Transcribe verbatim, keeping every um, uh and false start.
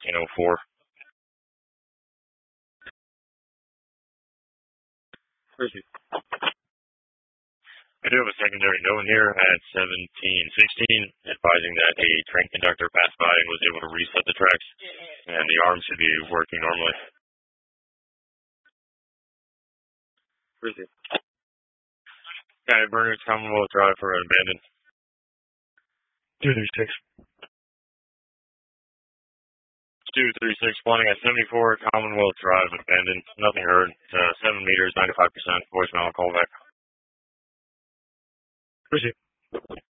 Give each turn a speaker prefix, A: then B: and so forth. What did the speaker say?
A: fifteen oh four. Perfect. I do have a secondary note in here at seventeen sixteen advising that a train conductor passed by and was able to reset the tracks, and the arms should be working normally. Perfect. Guy Berners, Commonwealth Drive for abandoned.
B: two thirty-six.
A: two thirty-six, spawning at seventy-four Commonwealth Drive, abandoned. Nothing heard. Uh, seven meters, ninety-five percent. Voicemail, callback.
B: Proceed.